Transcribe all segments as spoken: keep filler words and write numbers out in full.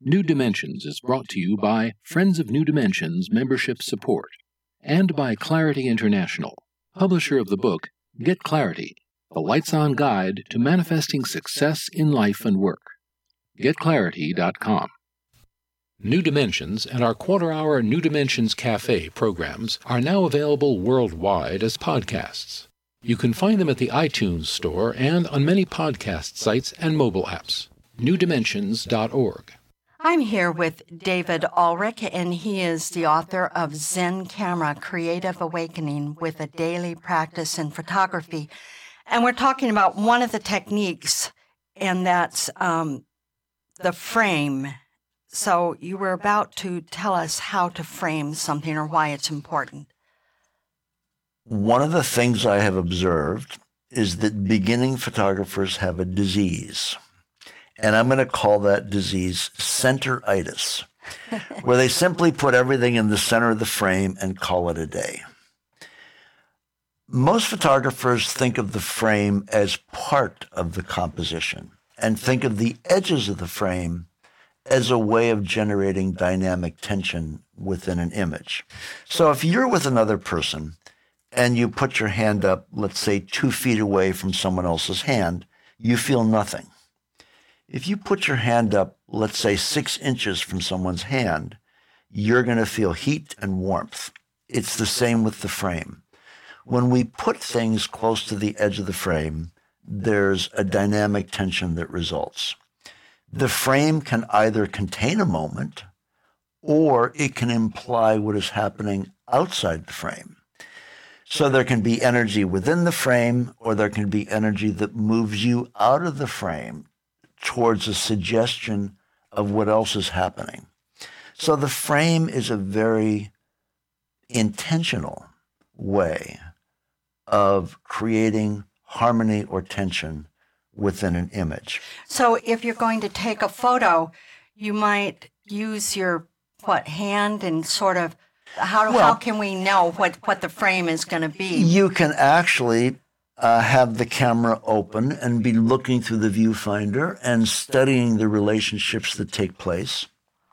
New Dimensions is brought to you by Friends of New Dimensions Membership Support and by Clarity International, publisher of the book Get Clarity, the Lights-On Guide to Manifesting Success in Life and Work. get clarity dot com. New Dimensions and our quarter-hour New Dimensions Cafe programs are now available worldwide as podcasts. You can find them at the iTunes Store and on many podcast sites and mobile apps. new dimensions dot org. I'm here with David Ulrich, and he is the author of Zen Camera, Creative Awakening with a Daily Practice in Photography. And we're talking about one of the techniques, and that's um, the frame. So you were about to tell us how to frame something or why it's important. One of the things I have observed is that beginning photographers have a disease. And I'm going to call that disease centeritis, where they simply put everything in the center of the frame and call it a day. Most photographers think of the frame as part of the composition and think of the edges of the frame as a way of generating dynamic tension within an image. So if you're with another person and you put your hand up, let's say two feet away from someone else's hand, you feel nothing. If you put your hand up, let's say six inches from someone's hand, you're going to feel heat and warmth. It's the same with the frame. When we put things close to the edge of the frame, there's a dynamic tension that results. The frame can either contain a moment or it can imply what is happening outside the frame. So there can be energy within the frame, or there can be energy that moves you out of the frame towards a suggestion of what else is happening. So the frame is a very intentional way of creating harmony or tension within an image. So if you're going to take a photo, you might use your, what, hand and sort of, how, well, how can we know what, what the frame is going to be? You can actually Uh, have the camera open and be looking through the viewfinder and studying the relationships that take place.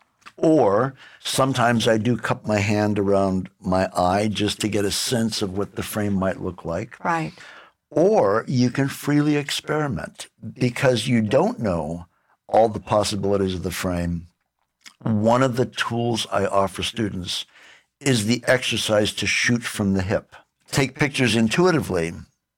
Or sometimes I do cup my hand around my eye just to get a sense of what the frame might look like. Right. Or you can freely experiment because you don't know all the possibilities of the frame. One of the tools I offer students is the exercise to shoot from the hip. Take pictures intuitively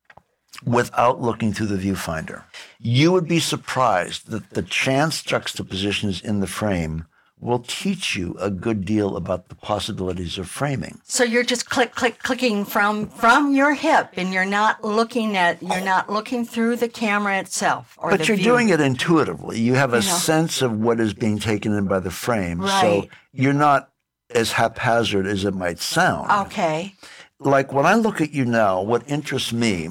without looking through the viewfinder. You would be surprised that the chance juxtapositions in the frame will teach you a good deal about the possibilities of framing. So you're just click, click, clicking from from your hip, and you're not looking at, you're not looking through the camera itself. Or but the you're view. doing it intuitively. You have a You know. sense of what is being taken in by the frame. Right. So you're not as haphazard as it might sound. Okay. Like when I look at you now, what interests me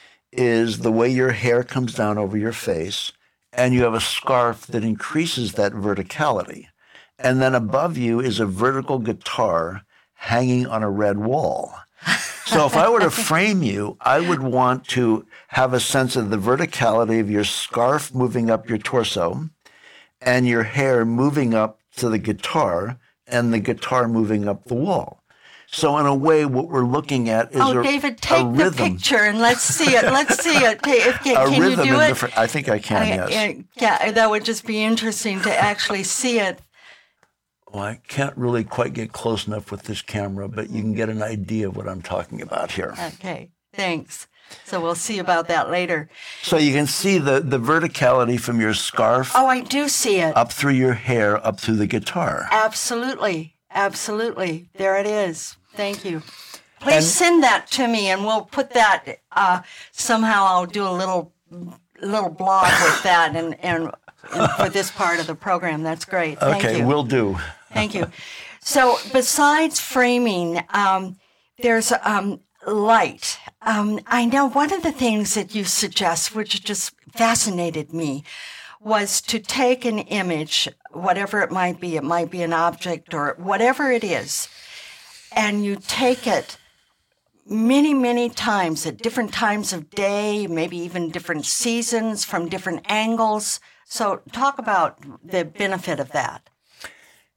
is the way your hair comes down over your face, and you have a scarf that increases that verticality. And then above you is a vertical guitar hanging on a red wall. So if I were to frame you, I would want to have a sense of the verticality of your scarf moving up your torso and your hair moving up to the guitar and the guitar moving up the wall. So in a way, what we're looking at is oh, a, David, take a the rhythm. picture and let's see it. Let's see it. Can, can a you rhythm do in it? The fr- I think I can, I, yes. I, yeah, that would just be interesting to actually see it. Well, I can't really quite get close enough with this camera, but you can get an idea of what I'm talking about here. Okay, thanks. So we'll see about that later. So you can see the, the verticality from your scarf. Oh, I do see it. Up through your hair, up through the guitar. Absolutely. Absolutely. There it is. Thank you. Please And- send that to me, and we'll put that, uh, somehow I'll do a little little blog with that and, and, and for this part of the program. That's great. Thank Okay, you. will do. Thank you. So besides framing, um, there's um, light. Um, I know one of the things that you suggest, which just fascinated me, was to take an image, whatever it might be, it might be an object or whatever it is, and you take it many, many times at different times of day, maybe even different seasons from different angles. So talk about the benefit of that.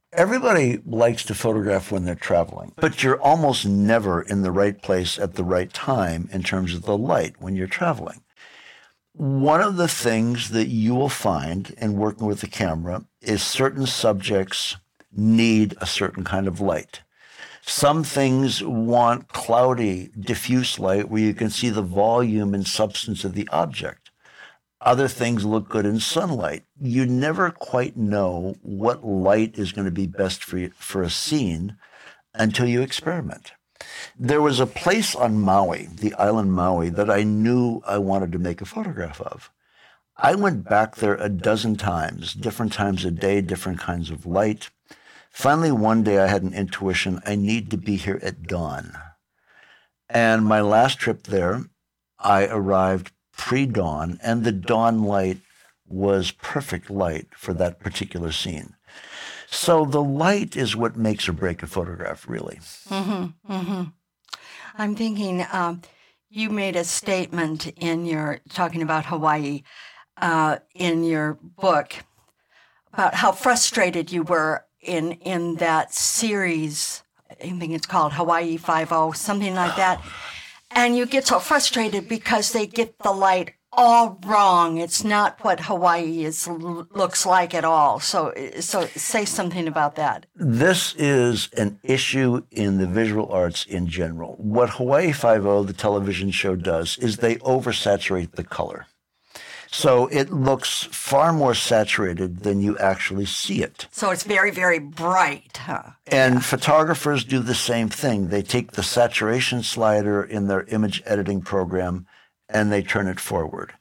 Everybody likes to photograph when they're traveling, but you're almost never in the right place at the right time in terms of the light when you're traveling. One of the things that you will find in working with the camera is certain subjects need a certain kind of light. Some things want cloudy, diffuse light where you can see the volume and substance of the object. Other things look good in sunlight. You never quite know what light is going to be best for you, for a scene until you experiment. There was a place on Maui, the island Maui, that I knew I wanted to make a photograph of. I went back there a dozen times, different times a day, different kinds of light. Finally, one day I had an intuition, I need to be here at dawn. And my last trip there, I arrived pre-dawn, and the dawn light was perfect light for that particular scene. So the light is what makes or break a photograph, really. Mm-hmm, mm-hmm. I'm thinking um, you made a statement in your, talking about Hawaii, uh, in your book, about how frustrated you were in, in that series. I think it's called Hawaii Five-O, something like that. And you get so frustrated because they get the light all wrong. It's not what Hawaii is looks like at all. So, so say something about that. This is an issue in the visual arts in general. What Hawaii Five-O, the television show, does is they oversaturate the color. So it looks far more saturated than you actually see it. So it's very, very bright, huh? And yeah. Photographers do the same thing. They take the saturation slider in their image editing program and they turn it forward.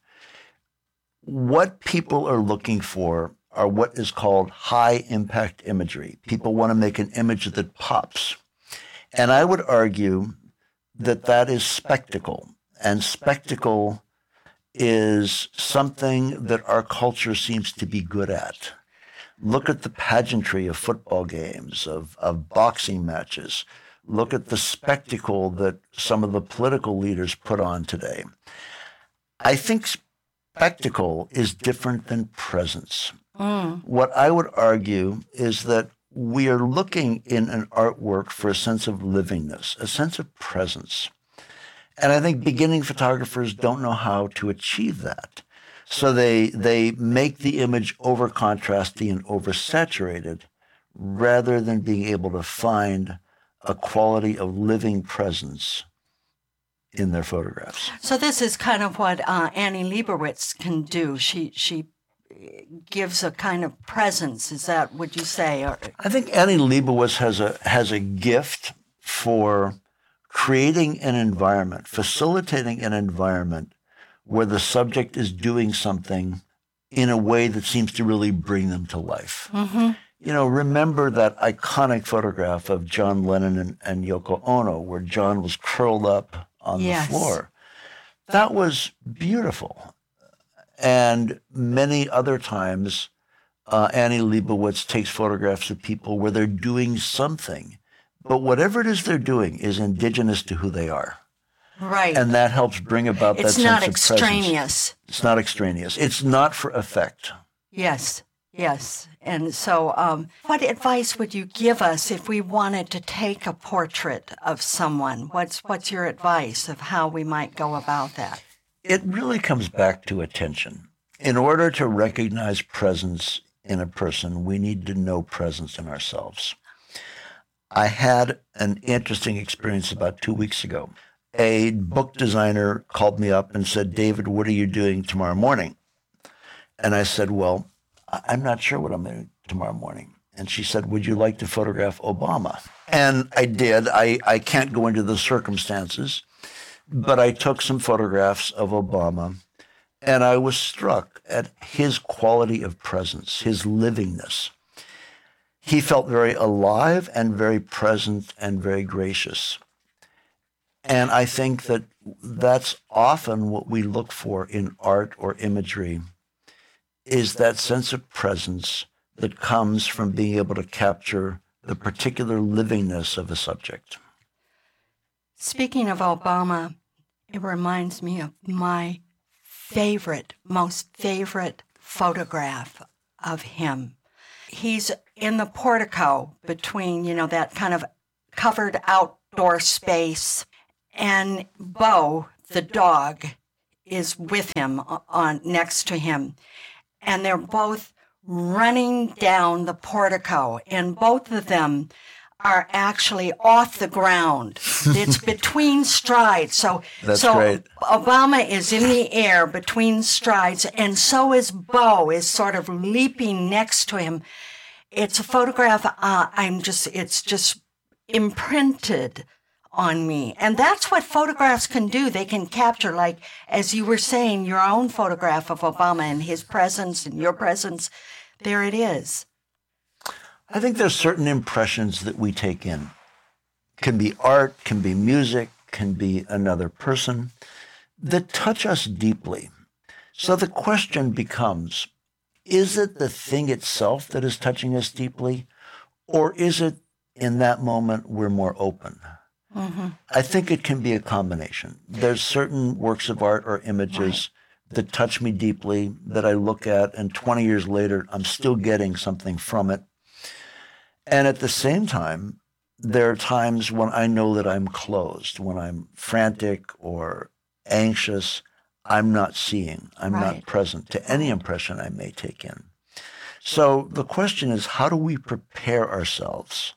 What people are looking for are what is called high impact imagery. People want to make an image that pops. And I would argue that that is spectacle. And spectacle is something that our culture seems to be good at. Look at the pageantry of football games, of, of boxing matches. Look at the spectacle that some of the political leaders put on today. I think spectacle is different than presence. Mm. What I would argue is that we are looking in an artwork for a sense of livingness, a sense of presence. And I think beginning photographers don't know how to achieve that. So they they make the image over contrasty and oversaturated rather than being able to find a quality of living presence in their photographs. So this is kind of what uh, Annie Leibovitz can do. She she gives a kind of presence. Is that what you say? Or... I think Annie Leibovitz has a has a gift for creating an environment, facilitating an environment where the subject is doing something in a way that seems to really bring them to life. Mm-hmm. You know, remember that iconic photograph of John Lennon and, and Yoko Ono where John was curled up on yes. the floor. That was beautiful. And many other times, uh, Annie Leibovitz takes photographs of people where they're doing something. But whatever it is they're doing is indigenous to who they are. Right. And that helps bring about it's that sense of presence. It's not extraneous. It's not extraneous. It's not for effect. Yes, yes. And so um, what advice would you give us if we wanted to take a portrait of someone? What's, what's your advice of how we might go about that? It really comes back to attention. In order to recognize presence in a person, we need to know presence in ourselves. I had an interesting experience about two weeks ago. A book designer called me up and said, David, what are you doing tomorrow morning? And I said, well, I'm not sure what I'm doing tomorrow morning. And she said, would you like to photograph Obama? And I did. I, I can't go into the circumstances, but I took some photographs of Obama, and I was struck at his quality of presence, his livingness. He felt very alive and very present and very gracious. And I think that that's often what we look for in art or imagery, is that sense of presence that comes from being able to capture the particular livingness of a subject. Speaking of Obama, it reminds me of my favorite, most favorite photograph of him. he's in the portico between, you know, that kind of covered outdoor space. And Bo, the dog, is with him on next to him. And they're both running down the portico. And both of them are actually off the ground. It's between strides. So, That's so great. Obama is in the air between strides, and so is Bo, is sort of leaping next to him. It's a photograph. Uh, I'm just, it's just imprinted on me. And that's what photographs can do. They can capture, like, as you were saying, your own photograph of Obama and his presence and your presence. There it is. I think there's certain impressions that we take in. Can be art, can be music, can be another person, that touch us deeply. So the question becomes, is it the thing itself that is touching us deeply, or is it in that moment we're more open? Mm-hmm. I think it can be a combination. There's certain works of art or images right. that touch me deeply, that I look at, and twenty years later, I'm still getting something from it. And at the same time, there are times when I know that I'm closed, when I'm frantic or anxious, I'm not seeing, I'm right. not present to any impression I may take in. So the question is, how do we prepare ourselves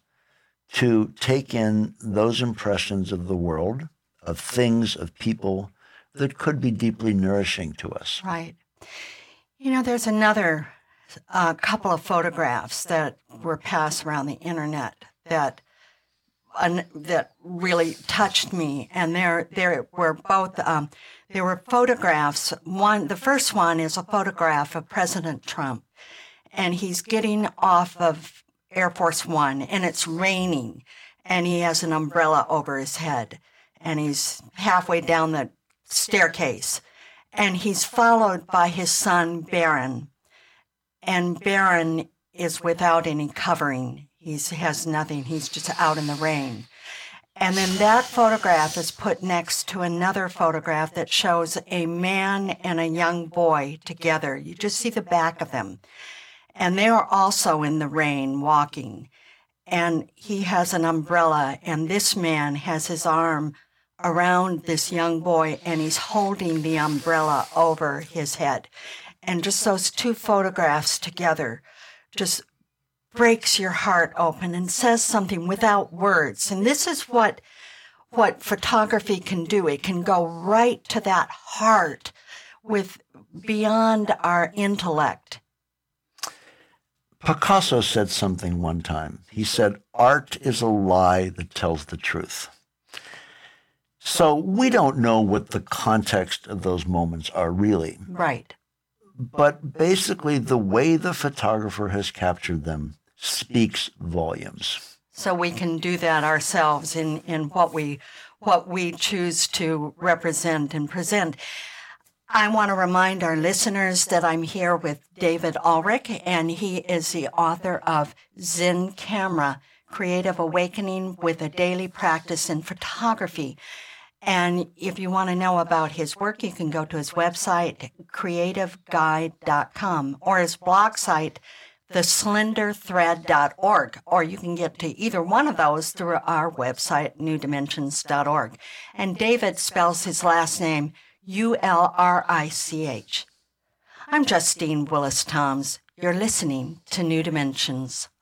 to take in those impressions of the world, of things, of people that could be deeply nourishing to us? Right. You know, there's another uh, couple of photographs that were passed around the internet that uh, that really touched me, and there there were both um, there were photographs. One, the first one is a photograph of President Trump, and he's getting off of Air Force One, and it's raining, and he has an umbrella over his head, and he's halfway down the staircase, and he's followed by his son, Barron, and Barron is without any covering. He has nothing. He's just out in the rain. And then that photograph is put next to another photograph that shows a man and a young boy together. You just see the back of them. And they are also in the rain walking. And he has an umbrella, and this man has his arm around this young boy, and he's holding the umbrella over his head. And just those two photographs together just breaks your heart open and says something without words. And this is what what photography can do. It can go right to that heart with beyond our intellect. Picasso said something one time. He said, art is a lie that tells the truth. So we don't know what the context of those moments are really. Right. But basically, the way the photographer has captured them speaks volumes. So we can do that ourselves in, in what we what we choose to represent and present. I want to remind our listeners that I'm here with David Ulrich, and he is the author of Zen Camera, Creative Awakening with a Daily Practice in Photography. And if you want to know about his work, you can go to his website, creative guide dot com, or his blog site, the slender thread dot org, or you can get to either one of those through our website, new dimensions dot org. And David spells his last name U L R I C H. I'm Justine Willis-Toms. You're listening to New Dimensions.